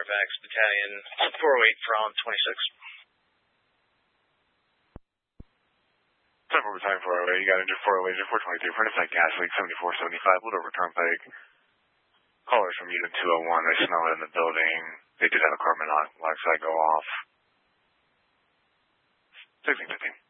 Fairfax Battalion, 408 from 26. 7 Battalion 408, you got engine 408, engine 423, front side gas leak 7475, little return peg. Callers from unit 201, they smell it in the building. They did have a carbon monoxide go off. 1615.